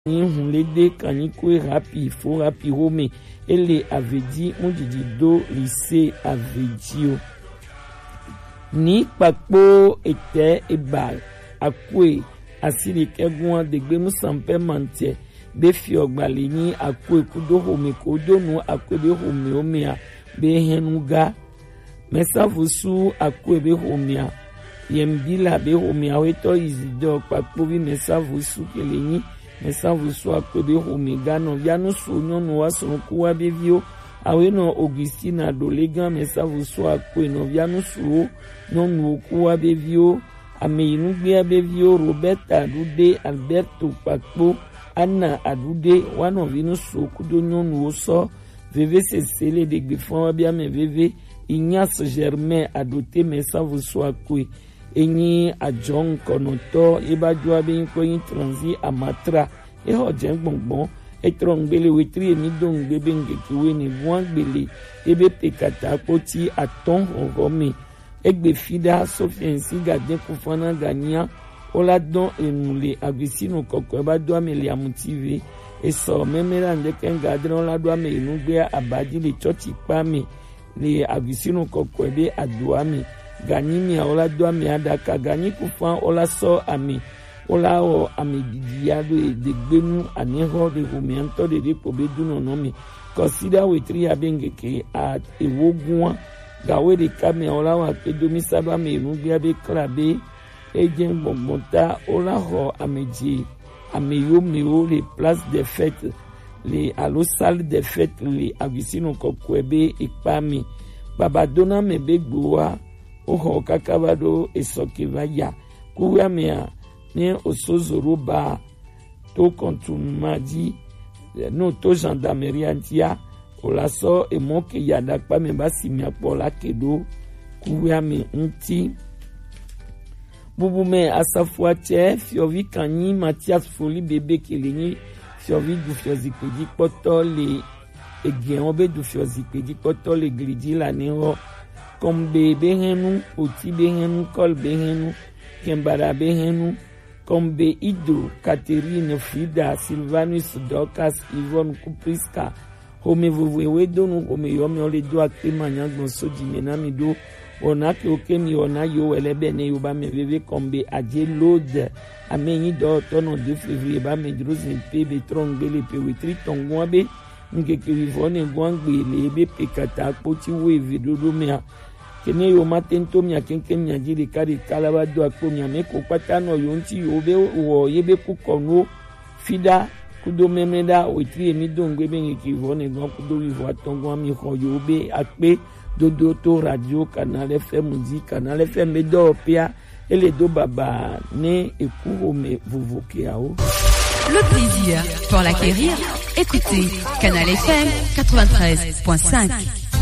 Hunlede kaniko rapi fo rapi home ele avedi mujiji do lycée avedio ni papo ete eba akwe asiri kegun de gbemu sampe mantie be fi ogbale ni akwe kudo home kodo nu akwe be home omia be henuga mesa vusu akwe be homia yembila be homia weto izido papo bi mesa vusu kelenyi mesa vusu akwe be homega no vianu su nyonu waso kuwa be vio aweno Augustina dolega mesa vusu akwe no vianu su nyonu kuwa be vio ameyinu gbe be vio Roberta Adude Alberto Pakpo Anna Adude wano vinu su kudo nyonu oso veve sesele de gbefon wabia me veve Ignace Germain adote mesa vusu akwe enyi ajon konoto ebajua be nko yin transi amatra e ho jen gbongbon e trongbele wetri emi don gbebe ngekiwe ni buan gbele ebe pekata poti aton homi egbe fida Sophie Nsiga den kufana gania ola don enule Agustino Koko eba do ameli amutive e so memera ndeken gadre ola do ameli nugbe abadi le church pami le Agustino Koko ebe aduami ganimi ola do ami adaka gani kufan ola so ami ola o ami didiado de gbenu aneho de humianto de pobedu no mi consider wetri abengeke at ewogun gawe de kame ola wa pedomi saba me nugbe abe krabe ejen gbongbonta ola ho ameji ameyomeo les places des fêtes les allo salle des fêtes les Agustino Koko ebe ipami babadona mebe gboa oho kakabado esokivaya kuwamea ni osozoroba to kontumadi no to gendarmerie antia olaso emoke yada pa me basimi apola kedo kuwame nti bubume asafuache fiovi kanyi Mathias Foli bebe keleni fiovi du fiozipedi potole egeobe du fiozipedi potole glidi la nero kombe behenu oti behenu kol behenu kembara behenu kombe ido Catherine Frida Sylvanus Dorcas Yvonne Kupriska home vuwewe donu home yomi ole do akpe manyagbon soji menami do ona ke okemi ona yo welebe ne yoba me veve kombe aje load amenyi do tono 2 février ba me drozin pe betron bele pe witri tongwabe ngeke vivone gwangbe lebe pekata poti we vidodo mea kene yo matento mia kenke mia jiri kari kalaba do akpo mia meko patano yonti yobe wo yebe kukono fida kudo memeda witri emidongwe bengeki vone gwa kudo vivo atongo mi ko yobe akpe dodo to radio Canal FM musique Canal FM do pia ele do baba ne ekuro me vuvokeao. Le plaisir pour l'acquérir, écoutez Canal FM 93.5.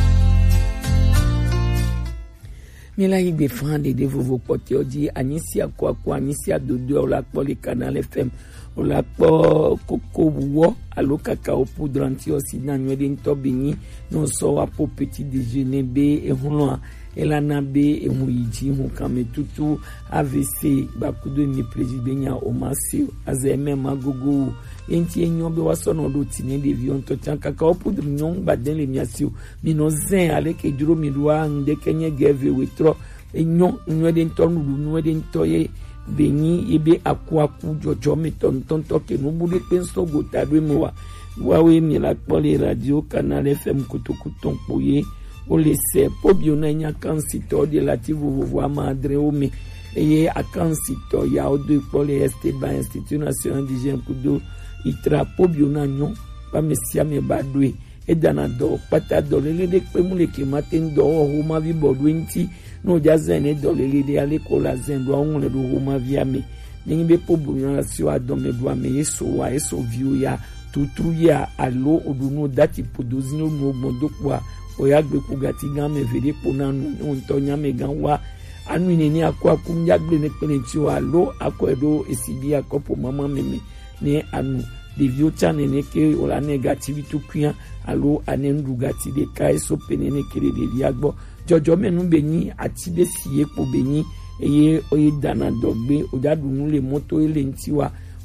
Mila igbe frande de vovo pote odi anisia kwa anisia dodo la poli Canal FM ola po koko wo alo kakao poudre antioxydant nwede ntobini no so wa po petit déjeuner be ehunwa elana be ehuyiji hu kame tutu AVC bakudo mi presidenya omasi azeme magogo enti enyo be wasono do tine de vion to chan kakao poudre nyon baden le miasio mino zen ale ke duro mi doa nde kenye geve wetro enyo nwede ntonu nwede ntoye beni ebe akwaku jojo mi tonto ke no bude penso gota do mo wa mi la pole radio Canal FM kutokuton poye o le se pobio na nya kansito de lativo vovo madre o me eye akansito ya o do pole Esteban Institut National d'Hygiène kudo itra pobio na nyon pa mesia me badwe edana do pata do le de pe mu le ke maten do ho ma vi bodwe nti no jazene do le de ale ko la zendo on le do ho ma vi ame ni be pobio na si wa do me do ame yeso wa eso view ya tutru ya alo oduno dati podozino no gbondo kwa oyagbe ku gati gan me vede pona no ntonya me gan wa anu ni akwa ku nyagbe ne pele ti wa lo akodo esibi akopo mama meme ni anu de vieux chane ne ke ola negativity kuya alo anendu gati de kai so penene kere de viagbo jojo menu beni ati de siye po beni eye oye dana dogbe ojadunu le moto ele ntiwa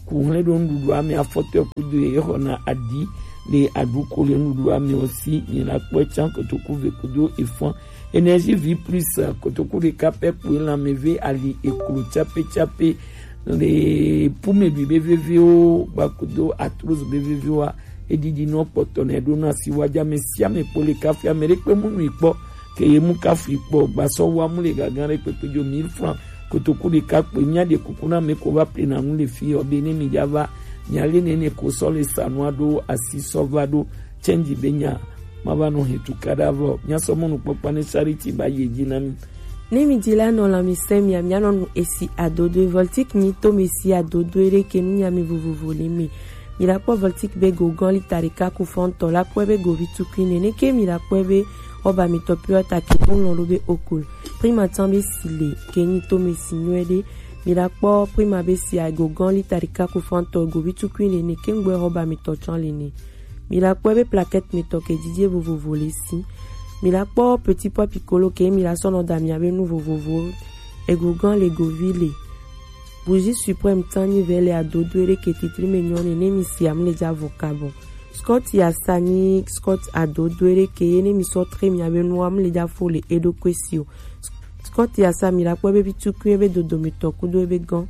kuhle do ndudu ame afoto kudu ehona adi le aduko le ndudu ame aussi ni la kpechan kotoku ve kudu efon énergie vie plus kotoku de kape pour la meve ali ekulu chape le pume du bvvo bakudo atruz bvvo edidi no potone do na siwaja mesia me pole kafe amerique munu ipo ke yemu kafe ipo baso wa mu le gagan re pepejo 1000 francs kotoku de kape nya de kukuna me ko va plena nu le fi obene mi java nyale nene ko sole sanwado asisovado change benya mabano hetu kadavro nyaso munu popane charity ba yejinami Nemi dila non la misem ya mianon esi adodo voltik ni to mesi adodo ere kenu ya mi vuvuvole mi mira po voltik be gogan li tarika ku fonto la kwebe go vitu kwine ne ke mira kwebe oba mi topio ta ke on lobe okul prima tambe sile keni to mesi nwede mira po prima be si a gogan li tarika ku fonto go vitu kwine ne ke ngwe oba mi to chan lene mira kwebe plaquette mi to ke didie vuvuvole si mila po petit pois piccolo ke mila sono damia be nouveau vovo e gogan le govile bougie suprême tani vele a dodo ere ke titri menyone ne misi am le avocabo scott ya sani scott a dodo ere ke ne mi so tre mi abe no am le fole edo kwesio scott ya sa mila po be bitu ebe dodo mi to kudo ebe gan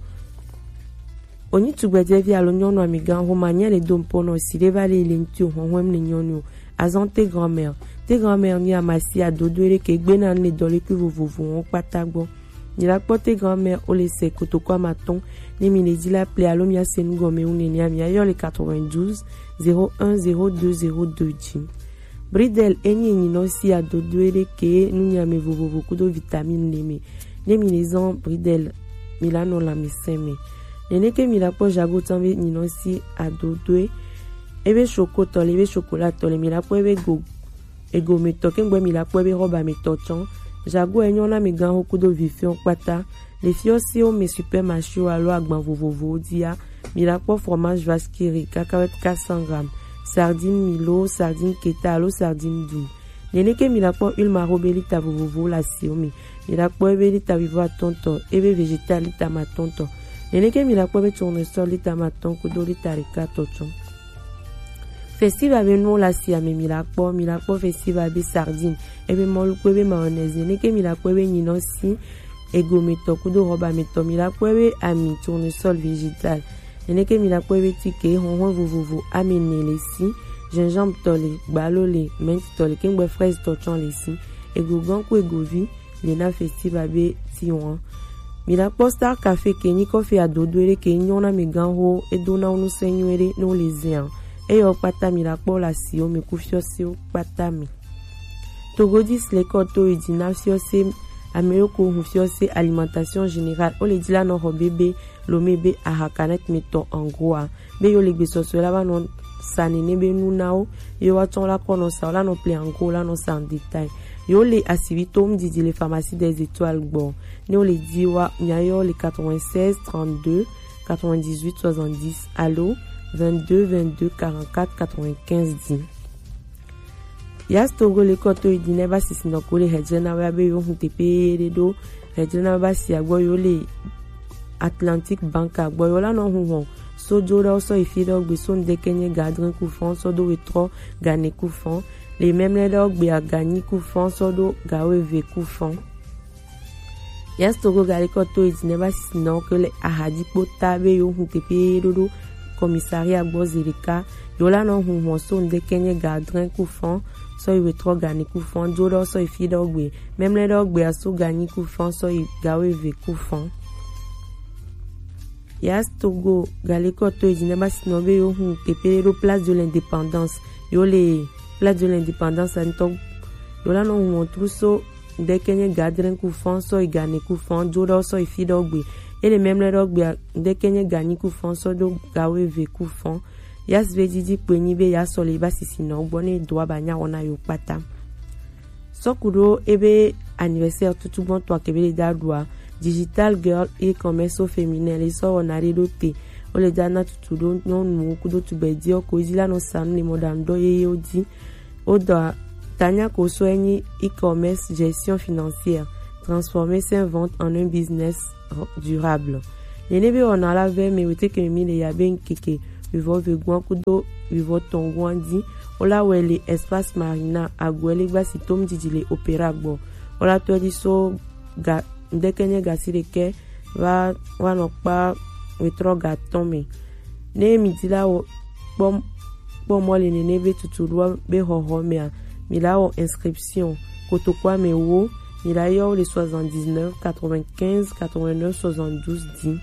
oni tugbeje vi alonyono amigan romania le dompono si levale le ntio honwem le nyonyo azante grand-mère te grand-mère ni amasi a dodo ere ke gbena ne dole ku vovovo on patagbo ni la pote grand-mère o le se kotoko maton ni mi le di la ple alomia senugo me une ni amia yo le 92 010202 jim bridel eni no si a dodo ere ke nu nya me vovovo kudo vitamine neme ne mi les en bridel milano la miseme nene ke mi la po jago tambe ni no si a dodo ebe chocolat ebe chocolat le mi la po ebe go ego me toke ngwe mi la po ebe roba me tochan jago enyona me gan hokudo vifion pata le fiosi o me super macho alo agban vovovo dia mi la po fromage vaskiri cacahuète 400 g sardine milo sardine keta alo sardine doux nene ke mi la po huile marobeli ta vovovo la siomi mi la po ebe li ta vivo a tonto ebe végétal li ta ma tonto nene ke mi la po ebe tournesol li ta ma ton kudo li ta rika tochon festival be no la si ame mi la po festival be sardine ebe mol kwebe mayonnaise ne ke mi la kwebe nyino si ego meto kudo roba meto mi la kwebe ami tournesol végétal ne ke mi la kwebe tike honhon vovovo amene le si gingembre tole balole mint tole ke ngwe fraise tochon le si ego ganku ego vi le na festival be tiwan mi la po star café ke ni kofi adodo ere ke nyona me ganho edona unu senywere no le zian eyo pata mi la po la sio me kufio sio pata mi togodis le koto idina fio se ameroko hufio se alimentation générale o le dila no bébé lo mebe a hakanet meto en gros be yo le beso so la ba non sanene be nunao yo waton la kono sa la no ple en gros la no sa en détail yo le asivitom di les pharmacies des étoiles bon ne o le diwa nyayo le 96 32 98 70 allo 22 22 44 95 10. Yas togo le koto idine ba sisi no kole hejena wa be yo huntepe redo hejena ba si agbo yo le Atlantic Bank agbo yo la no hunhon so jora so ifido gbe so nde kenye gadrin ku fon so do wetro gane ku fon les mêmes les dog be agani ku fon so do gawe ve ku fon Yas togo gale koto idine ba sisi no kole ahadi pota be yo huntepe redo commissariat Bozirika yola no hunhon so nde kenye gadrin ku fon so iwe tro gani ku fon joro so ifi dogbe même les dogbe aso gani ku fon so i gawe ve ku fon Yas togo galeko to idine ba sinobe yo hun kepere place de l'indépendance yo le place de l'indépendance anto yola no hunhon truso nde kenye gadrin ku fon so i gani ku fon joro so ifi dogbe et les mêmes les dogbe nde kenye gani ku fon so do gawe ve ku fon Yas vedidi pweni be ya sole ba sisi no bone doa banya ona yo pata sokuro ebe anniversaire tutu bon to akebele da doa digital girl et commerce au féminin les so onare dote o le dana tutu do no kudo tubedi o ko izila no sanu le modam do ye odi o da tanya ko so eni e-commerce gestion financière transformer ses ventes en un business durable nene be ona la ve me wete ke mi le ya ben keke vivo vegwan kudo vivo tongwandi ola wele espace marina agwele gbasi tom jijile opera gbo ola to di so ga ndekenye gasire ke va no pa wetro ga tome ne mi dila o bom mo le nene be tutulwa be ho me mi la o inscription kotokwa me wo mi la yo le 79 95 89 72 10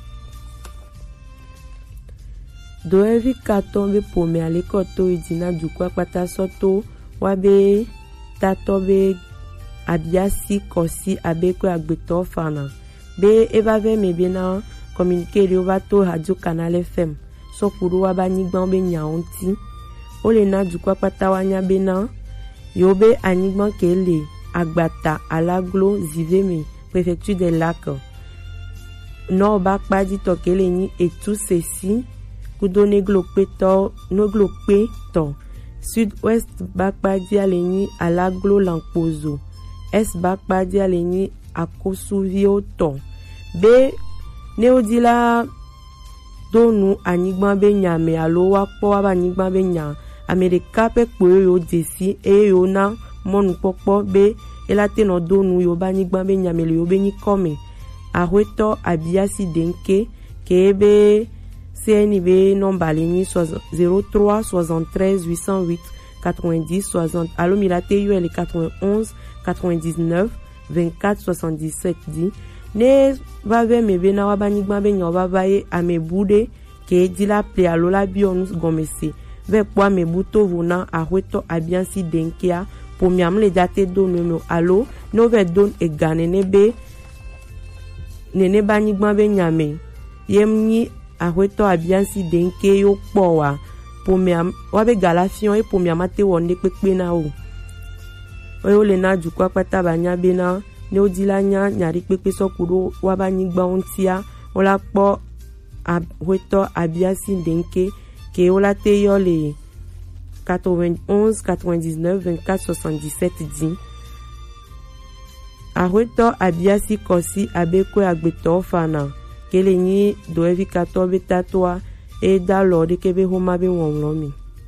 doevi katombe pome aleko to idina dukwa pata soto wabe tatobe abiasi kosi abeko agbeto fana be eva ve mebe na communiquer le va to radio canal FM so kuru waba nigban be nyaonti ole na dukwa pata wanya be na yobe anigban kele agbata alaglo ziveme préfecture des lacs no ba padi to kele ni et tout ceci kudo neglope to sud-ouest bakpadi aleni alaglo lampozo est bakpadi aleni akosuvio to be neodila donu anigban be nyame alo wapo aba anigban be nya amerika pe po yo desi e yo na monu popo be elate no donu yo ba anigban be nyame le yo be ni come ahweto abiasi denke kebe CNIB nomba ligné 03 73 808 90 60. Allo milate UL 91 99 24 77 dit. Ne va ve me bena wa banigba be nyoba baye ame bude ke di la ple allo la bionus gomese. Ve kwa me buto vona ahweto abiansi denkia pour miam le date do numéro allo no ve don e gane ne be nene banigba be nyame. Yemni ahweto abiansi denke yo kpowa pomia wabe galafion e pomia mate wonde pepe na o oyo le na jukwa pata banya bena ne odilanya nyari pepe sokuro waba nyigba ontia ola kpo ahweto abiansi denke ke ola te yo le 91 99 24 77 10 ahweto abiansi kosi abekwe agbeto fana kele ni doevi katobe tatwa e da lori kebe homa be wonlomi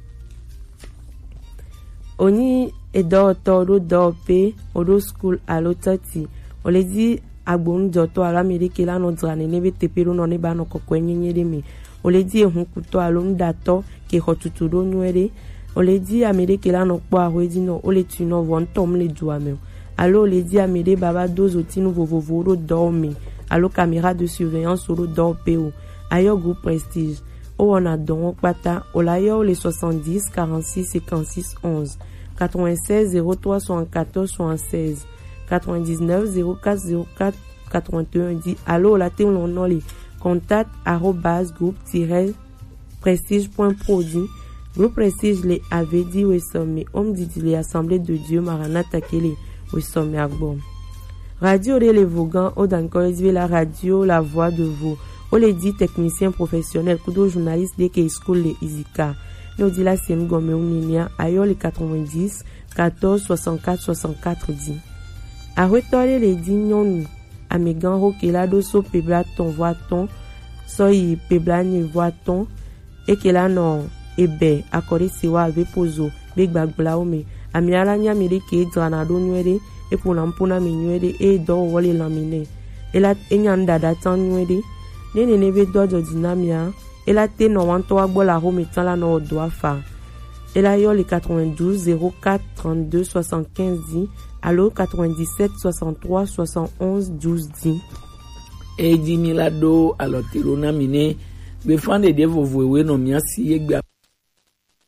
oni edo todo dope odo school alo tati oledi agbon joto ala amerike la no drane nebe tepero no ne ba no kokwenyenyere mi oledi ehun kuto alo ndato ke hotutudo nwere oledi amerike la no po ahwedi no oleti no wontom le duame alo oledi amere baba dozo tinu vovovo dormi allo caméra de surveillance sur le dorpeo ayo groupe prestige o on a don pata olayo les 70 46 56 11 96 03 74 76 99 04 04 81 dit allo la te on non les contact @groupe-prestige.pro dit groupe prestige les avait dit oui sommet homme dit les assemblée de Dieu Maranatha kele oui sommet agbom Radio les Vaugan, Odankoizve la radio, la voix de vous. On les dit technicien professionnel, kudo journaliste de Key School les Izika. Nous dit la Sien Gome Uninia, ayo les 90, 14, 64, 64 dit. A retole les dignon, a megan rokelado so pebla ton voiton, so y pebla ni voiton, et que la non, ebe, akore siwa ave pozo, big bag blaome, a miala nya milike dranado nuere, et pour l'ampona minuede et do wole lamine ela enyanda datan nuede nene neve do dinamia ela te no wanto agbola ho metan la no do afa ela yo le 92 04 32 75 10 allo 97 63 71 12 10 e di milado alotiro na mine be fande de vovowe no miasi yegba